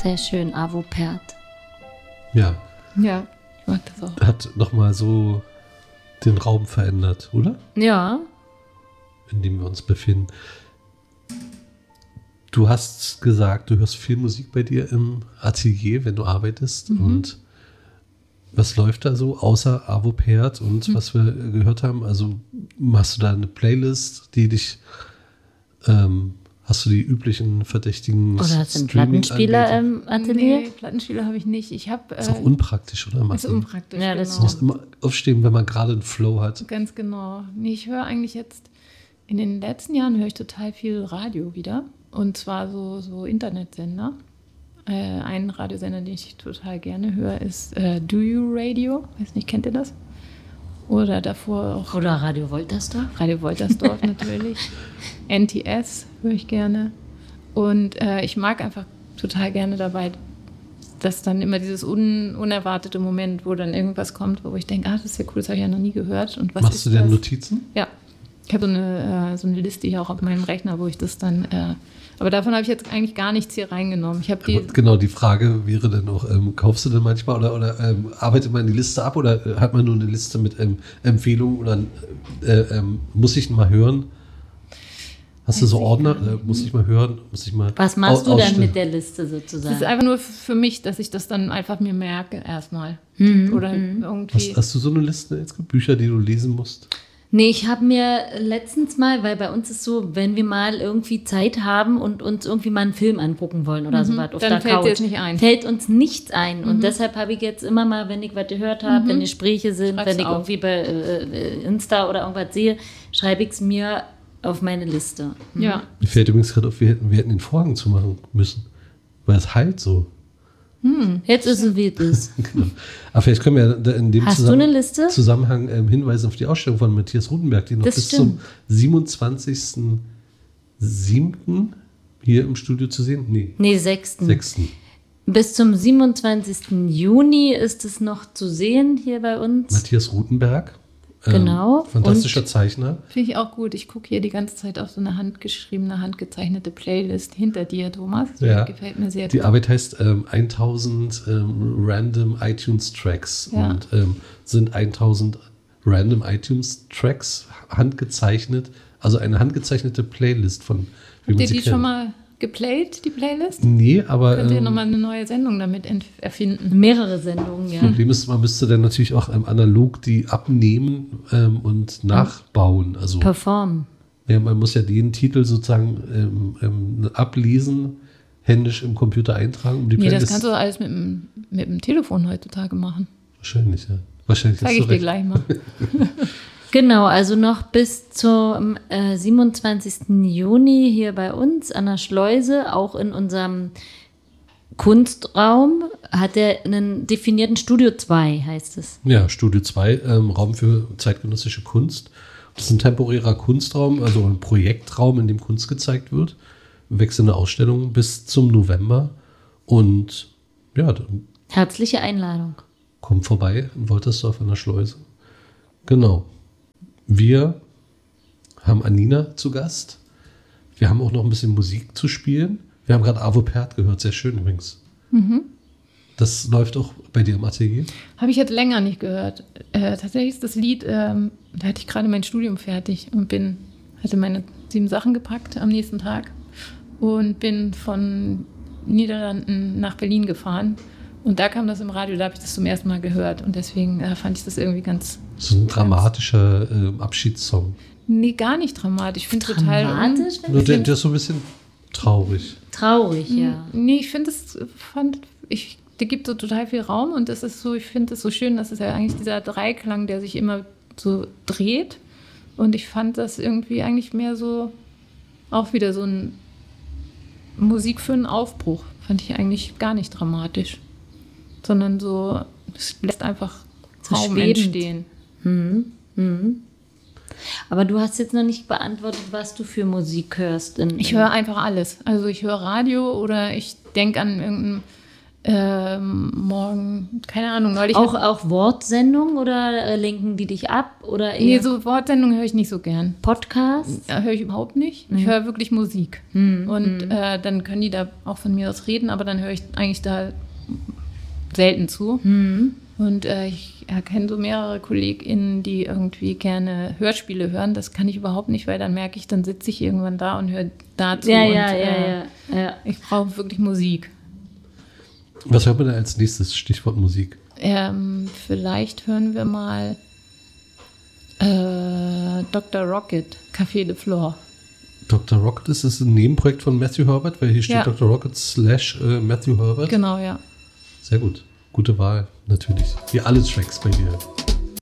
Sehr schön, Avopert. Ja. Ja, ich mag das auch. Hat nochmal so den Raum verändert, oder? Ja. In dem wir uns befinden. Du hast gesagt, du hörst viel Musik bei dir im Atelier, wenn du arbeitest. Und was läuft da so, außer Avopert und was wir gehört haben? Also machst du da eine Playlist, die dich, hast du die üblichen verdächtigen Oder hast du einen Plattenspieler im Atelier? Nee, Plattenspieler habe ich nicht. Ich habe. Ist auch unpraktisch, oder? Ist unpraktisch, Ja, das Du musst immer aufstehen, wenn man gerade einen Flow hat. Ganz genau. Nee, ich höre eigentlich jetzt, in den letzten Jahren höre ich total viel Radio wieder. Und zwar so Internetsender. Ein Radiosender, den ich total gerne höre, ist Do You Radio. Weiß nicht, kennt ihr das? Oder davor auch Oder Radio Woltersdorf? Radio Woltersdorf natürlich. NTS höre ich gerne. Und ich mag einfach total gerne dabei, dass dann immer dieses unerwartete Moment, wo dann irgendwas kommt, wo ich denke, das ist ja cool, das habe ich ja noch nie gehört. Und was Machst ist du denn das? Notizen? Ja. Ich habe so eine Liste hier auch auf meinem Rechner, wo ich das dann. Aber davon habe ich jetzt eigentlich gar nichts hier reingenommen. Ich habe Genau, die Frage wäre dann auch, kaufst du denn manchmal oder arbeitet man die Liste ab oder hat man nur eine Liste mit Empfehlungen oder muss ich mal hören? Hast du so Ordner? Muss ich mal hören? Muss ich mal Was machst du dann ausstellen? mit der Liste das sozusagen? ist einfach nur für mich, dass ich das dann einfach mir merke erstmal. Oder irgendwie. Hast du so eine Liste? Es gibt Bücher, die du lesen musst. Nee, ich habe mir letztens mal, weil bei uns ist so, wenn wir mal irgendwie Zeit haben und uns irgendwie mal einen Film angucken wollen oder sowas auf Dann der fällt Couch, dir jetzt nicht ein. fällt uns nichts ein. Und deshalb habe ich jetzt immer mal, wenn ich was gehört habe, wenn Gespräche sind, Schreib's wenn ich auf. irgendwie bei Insta oder irgendwas sehe, schreibe ich es mir auf meine Liste. Ja. Mir fällt übrigens gerade auf, wir hätten den Vorhang zumachen müssen. Weil es halt so. Jetzt ist es, wie es ist. Genau. Aber vielleicht können wir da in dem Hast du eine Liste? Zusammenhang hinweisen auf die Ausstellung von Matthias Rudenberg, die noch Das bis stimmt. zum 27.07. hier im Studio zu sehen? Nee, 6. 6. Bis zum 27. Juni ist es noch zu sehen hier bei uns. Matthias Rudenberg. Genau. Fantastischer Zeichner. Finde ich auch gut. Ich gucke hier die ganze Zeit auf so eine handgeschriebene, handgezeichnete Playlist hinter dir, Thomas. Die Ja. gefällt mir sehr Die gut. Arbeit heißt 1000 Random iTunes Tracks Ja. und sind 1000 Random iTunes Tracks handgezeichnet, also eine handgezeichnete Playlist von wie Habt man ihr sie die kennt. schon mal geplayt, die Playlist? Nee, aber Könnt ihr nochmal eine neue Sendung damit erfinden? Mehrere Sendungen, ja. Problem ist, man müsste dann natürlich auch analog die abnehmen und nachbauen. Also Performen. ja, man muss ja den Titel sozusagen ablesen, händisch im Computer eintragen, um die Nee, das Playlist. kannst du alles mit dem Telefon heutzutage machen. Wahrscheinlich, ja. Wahrscheinlich hast Zeige du ich dir recht. gleich mal. Genau, also noch bis zum 27. Juni hier bei uns an der Schleuse, auch in unserem Kunstraum, hat er einen definierten Studio 2, heißt es. Ja, Studio 2, Raum für zeitgenössische Kunst. Das ist ein temporärer Kunstraum, also ein Projektraum, in dem Kunst gezeigt wird. Wechselnde Ausstellungen bis zum November. Und ja, dann Herzliche Einladung. kommt vorbei in Woltersdorf an der Schleuse. Genau. Wir haben Anina zu Gast. Wir haben auch noch ein bisschen Musik zu spielen. Wir haben gerade Avopert gehört, sehr schön übrigens. Das läuft auch bei dir im Atelier. Habe ich jetzt länger nicht gehört. Tatsächlich ist das Lied, da hatte ich gerade mein Studium fertig und hatte meine 7 Sachen gepackt am nächsten Tag und bin von Niederlanden nach Berlin gefahren. Und da kam das im Radio, da habe ich das zum ersten Mal gehört. Und deswegen fand ich das irgendwie ganz... So ein dramatischer Abschiedssong. Nee, gar nicht dramatisch. Ich finde es total... Dramatisch? Nur der ist so ein bisschen traurig. Traurig, ja. Nee, ich finde der gibt so total viel Raum und das ist so, ich finde es so schön, das ist ja eigentlich dieser Dreiklang, der sich immer so dreht. Und ich fand das irgendwie eigentlich mehr so, auch wieder so ein Musik für einen Aufbruch. Fand ich eigentlich gar nicht dramatisch. Sondern so, es lässt einfach So Raum schwebend. entstehen. Aber du hast jetzt noch nicht beantwortet, was du für Musik hörst. Ich höre einfach alles. Also ich höre Radio oder ich denke an irgendeinen Morgen, keine Ahnung, neulich. Auch Wortsendungen oder lenken die dich ab? Oder eher Nee, so Wortsendungen höre ich nicht so gern. Podcasts? Ja, höre ich überhaupt nicht. Ich höre wirklich Musik. Und dann können die da auch von mir aus reden, aber dann höre ich eigentlich da selten zu. Und ich kenne so mehrere KollegInnen, die irgendwie gerne Hörspiele hören. Das kann ich überhaupt nicht, weil dann merke ich, dann sitze ich irgendwann da und höre dazu. Ja. Ich brauche wirklich Musik. Was hört man da als nächstes? Stichwort Musik. Vielleicht hören wir mal Dr. Rocket, Café de Flore. Dr. Rocket, ist das ein Nebenprojekt von Matthew Herbert? Weil hier steht Dr. Rocket / Matthew Herbert. Genau, ja. Sehr gut. Gute Wahl, natürlich. Wie alle Tracks bei dir.